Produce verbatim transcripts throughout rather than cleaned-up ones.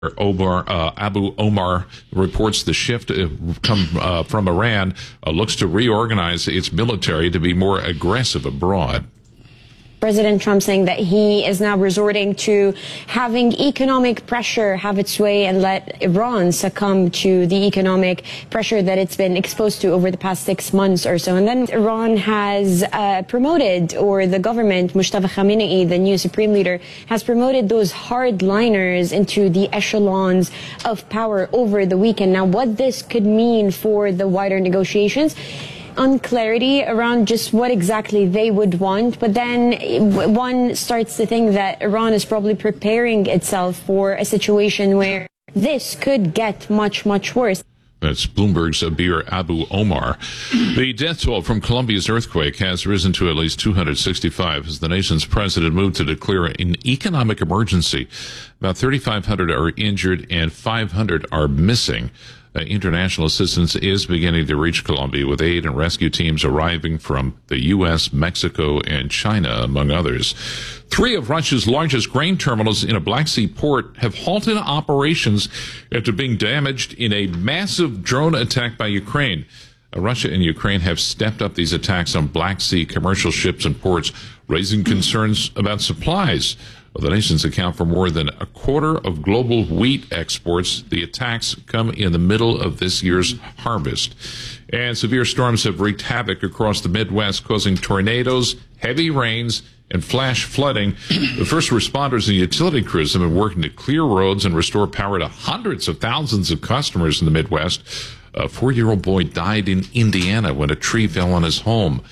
Omar, uh, Abu Omar reports the shift uh, come uh, from Iran uh, looks to reorganize its military to be more aggressive abroad. President Trump saying that he is now resorting to having economic pressure have its way and let Iran succumb to the economic pressure that it's been exposed to over the past six months or so. And then Iran has uh, promoted, or the government, Mustafa Khamenei, the new supreme leader, has promoted those hardliners into the echelons of power over the weekend. Now, what this could mean for the wider negotiations, unclarity around just what exactly they would want, but then one starts to think that Iran is probably preparing itself for a situation where this could get much, much worse. That's Bloomberg's Abir Abu Omar. The death toll from Colombia's earthquake has risen to at least two hundred sixty-five as the nation's president moved to declare an economic emergency. About thirty-five hundred are injured and five hundred are missing. Uh, international assistance is beginning to reach Colombia, with aid and rescue teams arriving from the U S, Mexico, and China, among others. Three of Russia's largest grain terminals in a Black Sea port have halted operations after being damaged in a massive drone attack by Ukraine. Uh, Russia and Ukraine have stepped up these attacks on Black Sea commercial ships and ports, raising concerns about supplies. Well, the nations account for more than a quarter of global wheat exports. The attacks come in the middle of this year's harvest. And severe storms have wreaked havoc across the Midwest, causing tornadoes, heavy rains, and flash flooding. The first responders and utility crews have been working to clear roads and restore power to hundreds of thousands of customers in the Midwest. A four-year-old boy died in Indiana when a tree fell on his home.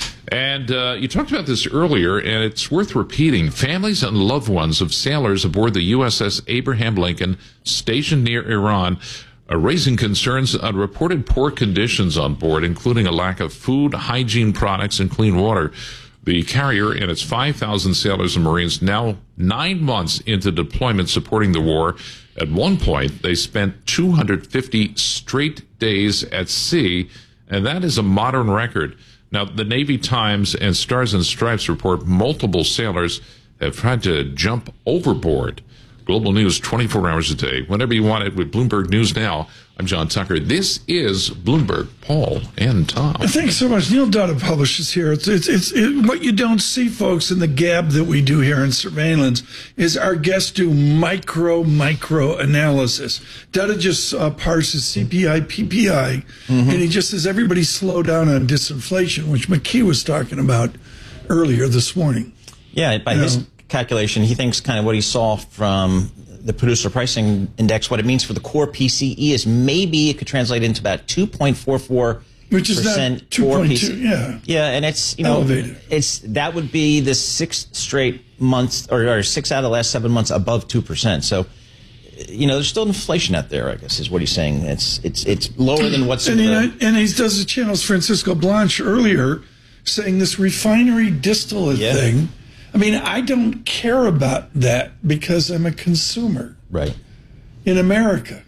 And uh, you talked about this earlier, and it's worth repeating. Families and loved ones of sailors aboard the U S S Abraham Lincoln, stationed near Iran, are raising concerns on reported poor conditions on board, including a lack of food, hygiene products, and clean water. The carrier and its five thousand sailors and Marines, now nine months into deployment supporting the war. At one point, they spent two hundred fifty straight days at sea, and that is a modern record. Now, the Navy Times and Stars and Stripes report multiple sailors have tried to jump overboard. Global news twenty-four hours a day, whenever you want it, with Bloomberg News Now. I'm John Tucker. This is Bloomberg. Paul and Tom. Thanks so much. Neil Dutta publishes here. It's it's it's it, what you don't see, folks, in the gab that we do here in surveillance is our guests do micro micro analysis. Dutta just uh, parses C P I, P P I, mm-hmm. and he just says everybody slow down on disinflation, which McKee was talking about earlier this morning. Yeah, by you his know. calculation, he thinks kind of what he saw from the producer pricing index, what it means for the core P C E is maybe it could translate into about two point four four which is not two point two, yeah. Yeah, and it's, you know, elevated. It's that would be the sixth straight months, or, or six out of the last seven months above two percent. So, you know, there's still inflation out there, I guess, is what he's saying. It's it's it's lower than what's and in he, the, and he does the channels Francisco Blanche earlier saying this refinery distillate yeah. thing. I mean, I don't care about that because I'm a consumer. Right. In America.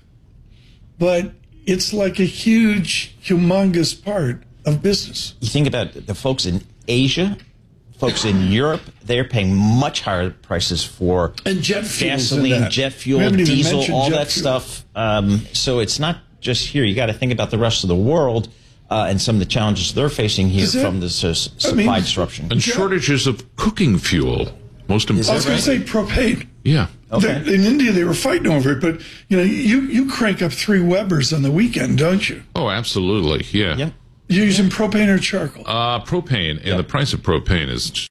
But it's like a huge, humongous part of business. You think about the folks in Asia, folks in Europe, they're paying much higher prices for and jet fuel, gasoline, jet fuel, diesel, all that fuel. stuff. Um, so it's not just here. You got to think about the rest of the world. Uh, and some of the challenges they're facing here it, from this uh, supply I mean, disruption. And shortages of cooking fuel. Most important. I was going to say propane. Yeah. Okay. They, in India, they were fighting over it, but you know, you, you crank up three Webers on the weekend, don't you? Oh, absolutely. Yeah. Yep. You're using propane or charcoal? Uh, propane, and yep. the price of propane is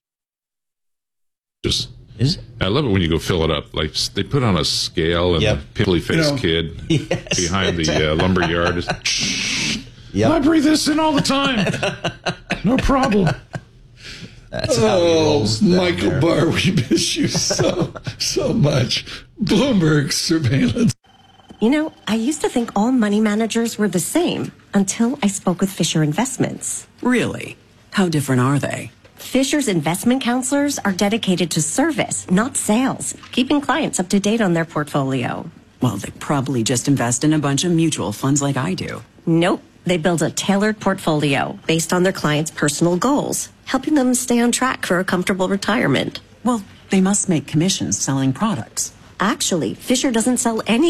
just. Is it? I love it when you go fill it up. Like they put on a scale, and yep. the pimply faced You know, kid yes. behind the uh, lumber yard is. Yep. I breathe this in all the time. No problem. That's how he Oh, rolls down Michael there. Barr, we miss you so, so much. Bloomberg surveillance. You know, I used to think all money managers were the same until I spoke with Fisher Investments. Really? How different are they? Fisher's investment counselors are dedicated to service, not sales, keeping clients up to date on their portfolio. Well, they probably just invest in a bunch of mutual funds like I do. Nope. They build a tailored portfolio based on their clients' personal goals, helping them stay on track for a comfortable retirement. Well, they must make commissions selling products. Actually, Fisher doesn't sell any